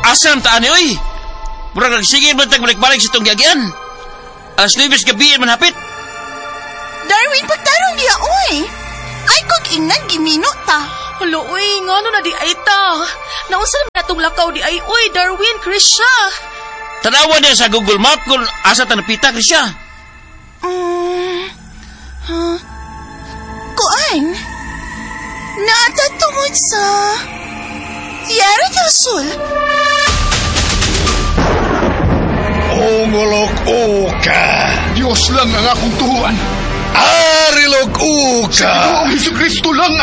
Asam taan ni, oy. Murag nagsigil man balik-balik sa itong yagian. Alas 9 gabi man hapit. Darwin, pagtarong niya, oy. Ay, kung ingnan, gimino ta. Hala, uy, nga no na di ay ta. Nausa naman natong lakaw di ay, uy, Darwin, Krisha. Tanawa niya sa Google Map kung asa tanapita, Krisha. Kuan? Natatungod sa... Tierra del Sur. Ongolok-oka. Diyos lang ang akong tuhuan. Arilog-oka. Ang Jesu Kristo lang